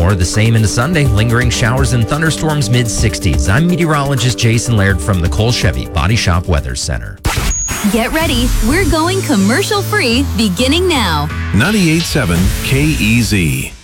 More of the same into Sunday. Lingering showers and thunderstorms mid-60s. I'm meteorologist Jason Laird from the Cole Chevy Body Shop Weather Center. Get ready. We're going commercial free beginning now. 98.7 KEZ.